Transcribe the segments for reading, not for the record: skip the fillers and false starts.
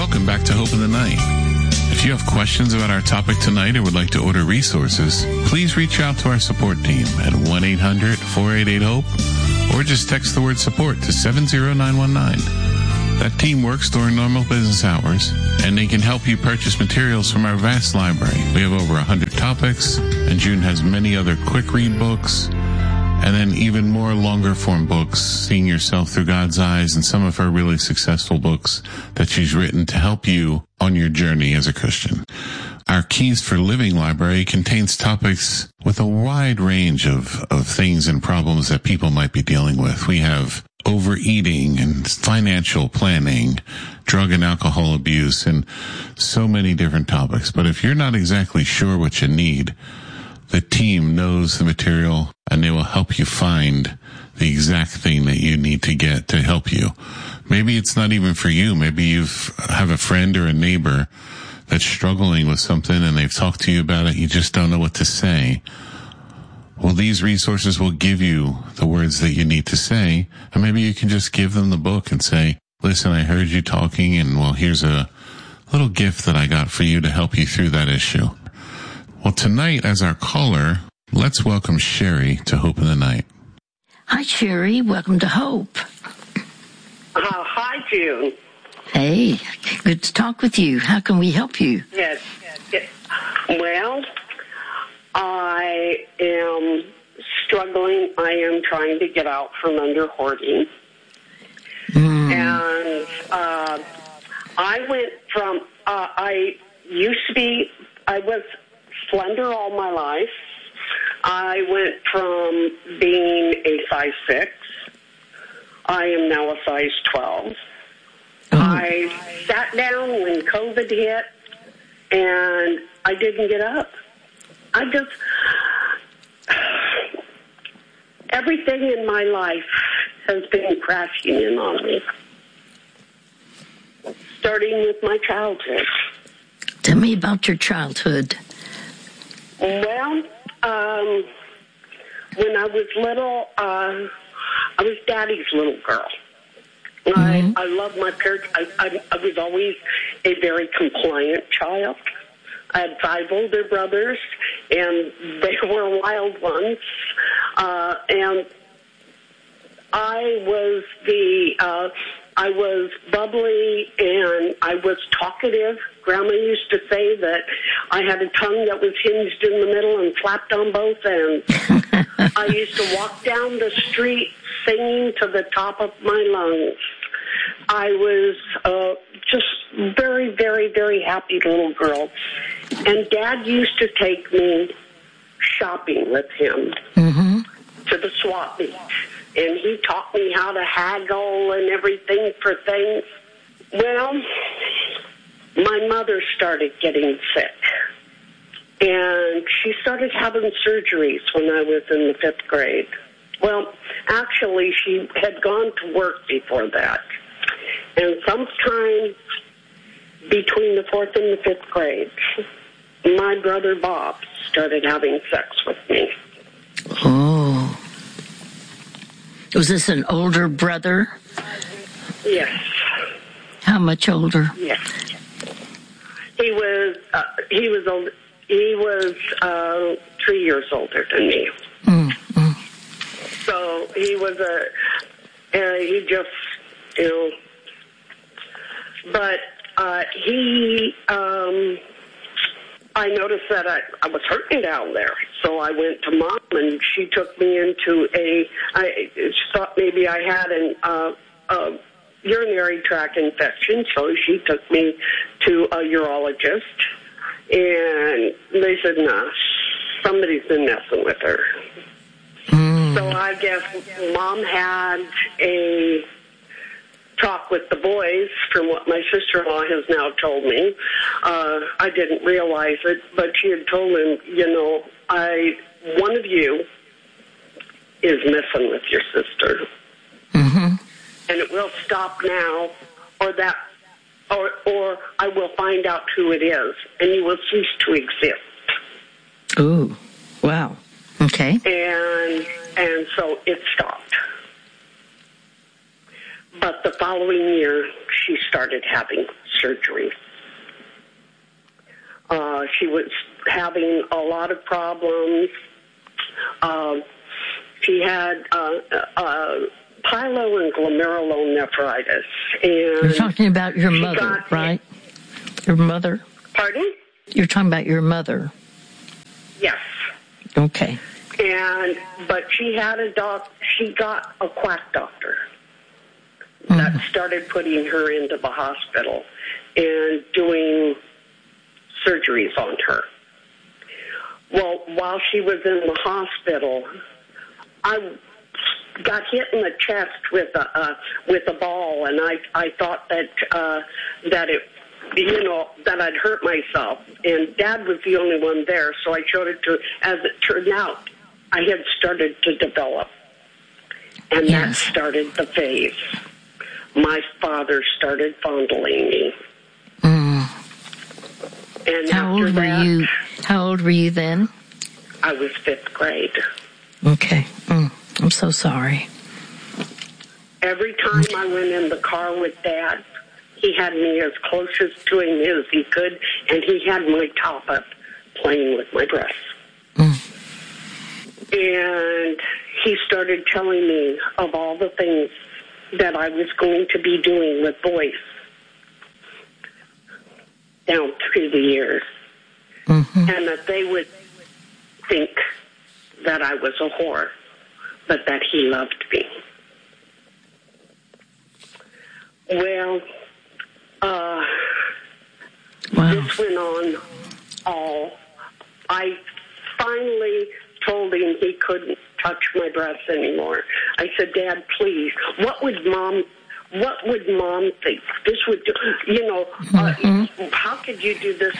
Welcome back to Hope in the Night. If you have questions about our topic tonight or would like to order resources, please reach out to our support team at 1-800-488-HOPE or just text the word support to 70919. That team works during normal business hours, and they can help you purchase materials from our vast library. We have over 100 topics, and June has many other quick read books, and then even more longer form books, Seeing Yourself Through God's Eyes, and some of her really successful books that she's written to help you on your journey as a Christian. Our Keys for Living library contains topics with a wide range of things and problems that people might be dealing with. We have overeating and financial planning, drug and alcohol abuse, and so many different topics. But if you're not exactly sure what you need, the team knows the material and they will help you find the exact thing that you need to get to help you. Maybe it's not even for you. Maybe you have a friend or a neighbor that's struggling with something and they've talked to you about it. You just don't know what to say. Well, these resources will give you the words that you need to say, and maybe you can just give them the book and say, listen, I heard you talking, and well, here's a little gift that I got for you to help you through that issue. Well, tonight, as our caller, let's welcome Sherry to Hope in the Night. Hi, Sherry. Welcome to Hope. Hi, June. Hey, good to talk with you. How can we help you? Yes. Well, I am struggling. I am trying to get out from under hoarding. And I went from, I was slender all my life. I went from being a size 6. I am now a size 12. I sat down when COVID hit, and I didn't get up. Everything in my life has been crashing in on me, starting with my childhood. Tell me about your childhood. Well, when I was little, I was Daddy's little girl. I loved my parents. I was always a very compliant child. I had 5 older brothers, and they were wild ones. And I was bubbly, and I was talkative. Grandma used to say that I had a tongue that was hinged in the middle and flapped on both ends. I used to walk down the street singing to the top of my lungs. I was just very, very, very happy little girl. And Dad used to take me shopping with him to the swap meet. And he taught me how to haggle and everything for things. Well, my mother started getting sick. And she started having surgeries when I was in the 5th grade. Well, actually, she had gone to work before that. And sometime between the 4th and the 5th grade, my brother Bob started having sex with me. Oh. Was this an older brother? Yes. How much older? Yes. He was 3 years older than me. So he was but I noticed that I was hurting down there. So I went to Mom, and she took me into she thought maybe I had a urinary tract infection, so she took me to a urologist. And they said, nah, somebody's been messing with her. So I guess Mom had a talk with the boys, from what my sister-in-law has now told me. I didn't realize it, but she had told him, one of you is messing with your sister. And it will stop now, or I will find out who it is, and you will cease to exist. Ooh, wow. Okay. And so it stopped. But the following year, she started having surgery. She was having a lot of problems. She had pyelo and glomerulonephritis. And you're talking about your mother, right? Your mother? Pardon? You're talking about your mother. Yes. Okay. But she had she got a quack doctor that started putting her into the hospital and doing surgeries on her. Well, while she was in the hospital, I got hit in the chest with a ball, and I thought that it, that I'd hurt myself. And Dad was the only one there, so I showed it to. As it turned out, I had started to develop, and that started the phase. My father started fondling me. And How old were you then? I was 5th grade. Okay. I'm so sorry. Every time I went in the car with Dad, he had me as close to him as he could, and he had my top up playing with my breasts. And he started telling me of all the things that I was going to be doing with boys down through the years, and that they would think that I was a whore, but that he loved me. Well, this went on I finally told him he couldn't touch my breasts anymore. I said, Dad, please, what would Mom think? This would do, how could you do this,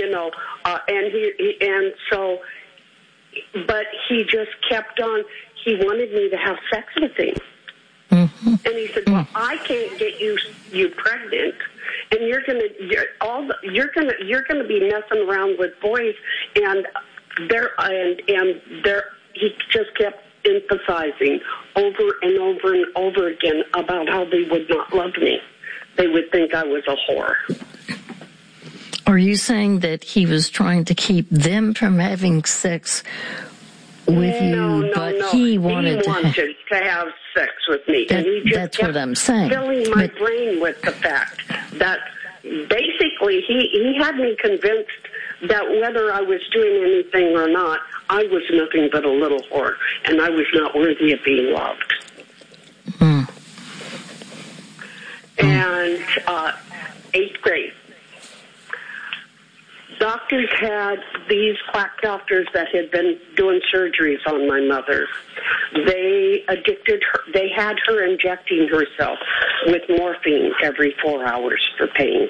but he just kept on. He wanted me to have sex with him. And he said, well, I can't get you pregnant, and you're gonna be messing around with boys, and he just kept emphasizing over and over and over again about how they would not love me. They would think I was a whore. Are you saying that he was trying to keep them from having sex with you, No. He wanted to have sex with me. And he just that's what I'm saying. Filling my brain with the fact that basically he had me convinced that whether I was doing anything or not, I was nothing but a little whore, and I was not worthy of being loved. And 8th grade. Doctors had these quack doctors that had been doing surgeries on my mother. They addicted her. They had her injecting herself with morphine every 4 hours for pain.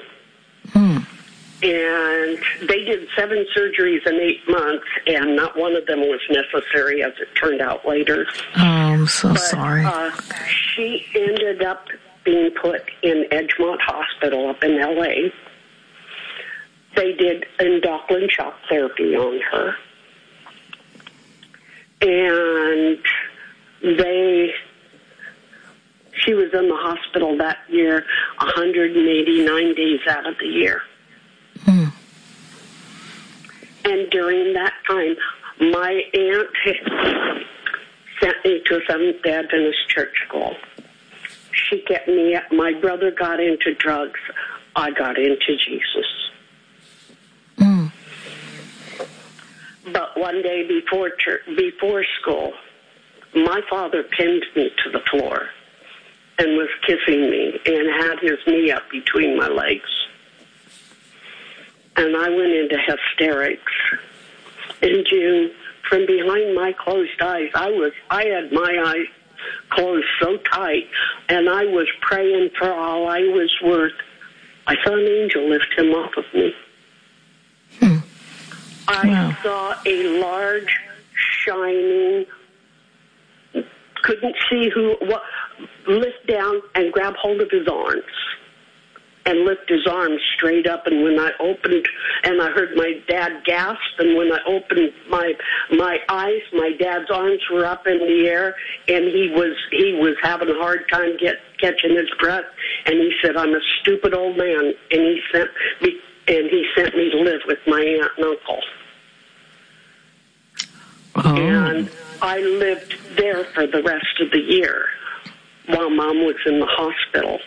And they did 7 surgeries in 8 months, and not one of them was necessary, as it turned out later. Oh, I'm so sorry. She ended up being put in Edgemont Hospital up in L.A. They did endocrine shock therapy on her. And she was in the hospital that year 189 days out of the year. And during that time, my aunt sent me to a Seventh-day Adventist church school. She kept me, my brother got into drugs. I got into Jesus. But one day before school, my father pinned me to the floor and was kissing me and had his knee up between my legs. And I went into hysterics. In June, from behind my closed eyes, I had my eyes closed so tight, and I was praying for all I was worth. I saw an angel lift him off of me. I saw a large, shining, couldn't see what, lift down and grab hold of his arms and lift his arms straight up. And when I opened, and I heard my dad gasp, and when I opened my eyes, my dad's arms were up in the air, and he was having a hard time catching his breath. And he said, "I'm a stupid old man," and he sent me to live with my aunt and uncle. Oh. And I lived there for the rest of the year while Mom was in the hospital.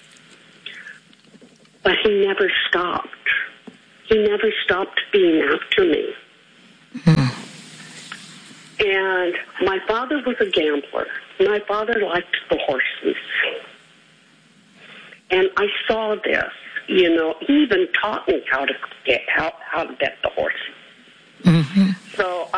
But he never stopped. He never stopped being after me. And my father was a gambler. My father liked the horses. And I saw this, you know. He even taught me how to bet the horses. Mm-hmm. So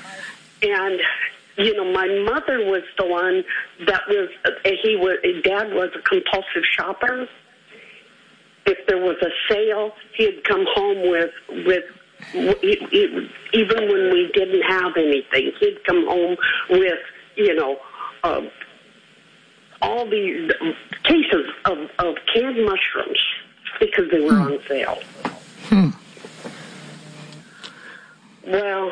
you know, my mother was the one that Dad was a compulsive shopper. If there was a sale, he'd come home with even when we didn't have anything, he'd come home with, you know, all these cases of canned mushrooms because they were on sale. Well,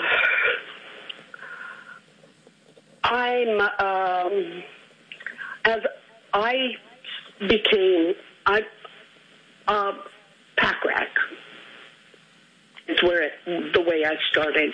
as I became, pack rat is the way I started.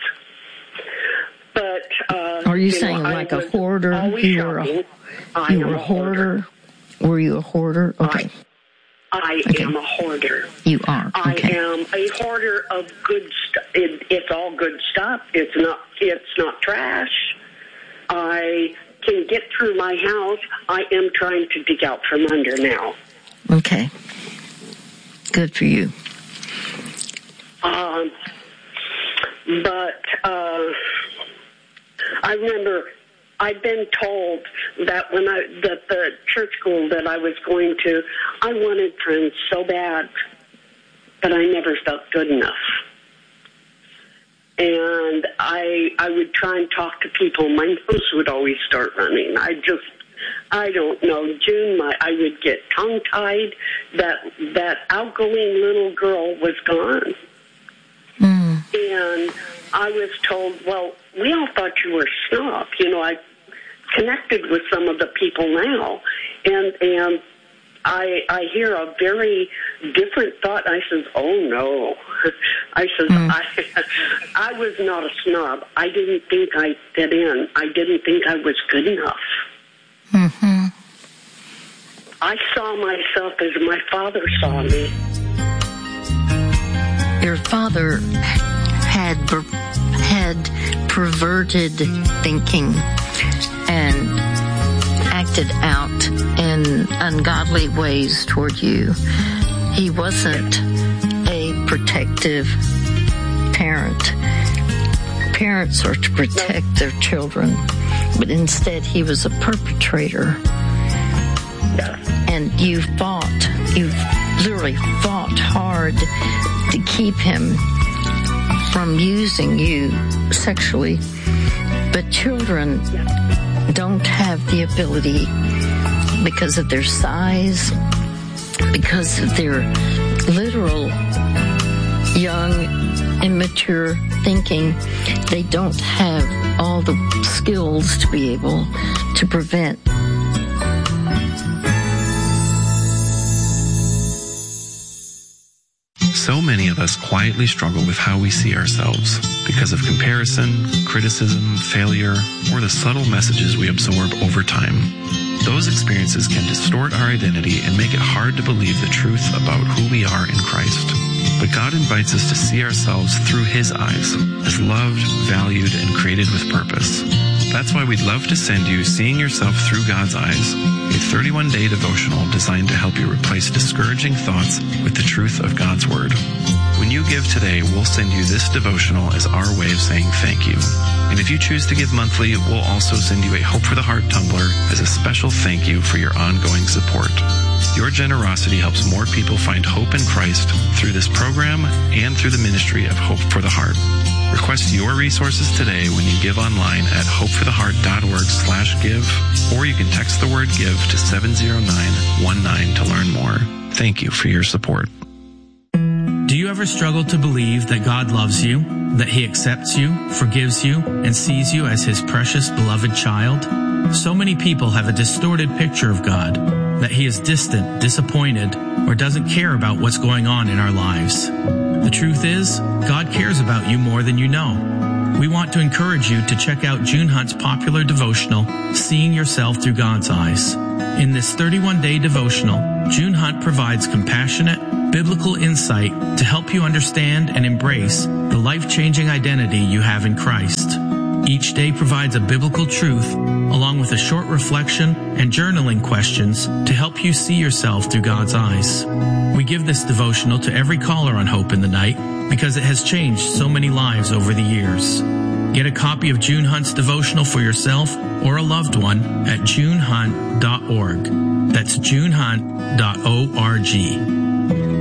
But are you saying like a hoarder? You were a hoarder. Were you a hoarder? Okay. I am a hoarder. You are. Okay. I am a hoarder of good stuff. It's all good stuff. It's not trash. I can get through my house. I am trying to dig out from under now. Okay. Good for you. But I remember I'd been told that that the church school that I was going to, I wanted friends so bad, but I never felt good enough. And I would try and talk to people. My nose would always start running. I don't know, June, I would get tongue-tied. That outgoing little girl was gone. And I was told, well, we all thought you were a snob. You know, I connected with some of the people now, and I hear a very different thought. I says, oh, no. I says, I was not a snob. I didn't think I fit in. I didn't think I was good enough. Mm-hmm. I saw myself as my father saw me. Your father had perverted thinking and acted out in ungodly ways toward you. He wasn't a protective parent. Parents are to protect their children, but instead he was a perpetrator. And you literally fought hard to keep him from using you sexually. But children don't have the ability, because of their size, because of their literal young, immature thinking, they don't have all the skills to be able to prevent. So many of us quietly struggle with how we see ourselves because of comparison, criticism, failure, or the subtle messages we absorb over time. Those experiences can distort our identity and make it hard to believe the truth about who we are in Christ. But God invites us to see ourselves through His eyes, as loved, valued, and created with purpose. That's why we'd love to send you Seeing Yourself Through God's Eyes, a 31-day devotional designed to help you replace discouraging thoughts with the truth of God's Word. When you give today, we'll send you this devotional as our way of saying thank you. And if you choose to give monthly, we'll also send you a Hope for the Heart tumbler as a special thank you for your ongoing support. Your generosity helps more people find hope in Christ through this program and through the ministry of Hope for the Heart. Request your resources today when you give online at hopefortheheart.org/give, or you can text the word give to 70919 to learn more. Thank you for your support. Do you ever struggle to believe that God loves you, that He accepts you, forgives you, and sees you as His precious, beloved child? So many people have a distorted picture of God, that He is distant, disappointed, or doesn't care about what's going on in our lives. The truth is, God cares about you more than you know. We want to encourage you to check out June Hunt's popular devotional, Seeing Yourself Through God's Eyes. In this 31-day devotional, June Hunt provides compassionate, biblical insight to help you understand and embrace the life-changing identity you have in Christ. Each day provides a biblical truth along with a short reflection and journaling questions to help you see yourself through God's eyes. We give this devotional to every caller on Hope in the Night because it has changed so many lives over the years. Get a copy of June Hunt's devotional for yourself or a loved one at junehunt.org. That's junehunt.org.